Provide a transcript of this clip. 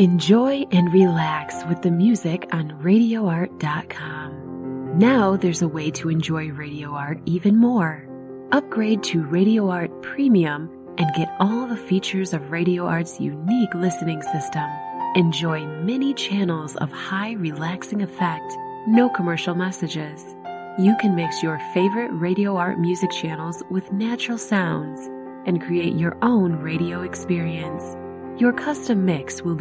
Enjoy and relax with the music on RadioArt.com. Now there's a way to enjoy Radio Art even more. Upgrade to Radio Art Premium and get all the features of Radio Art's unique listening system. Enjoy many channels of high relaxing effect, no commercial messages. You can mix your favorite Radio Art music channels with natural sounds and create your own radio experience. Your custom mix will be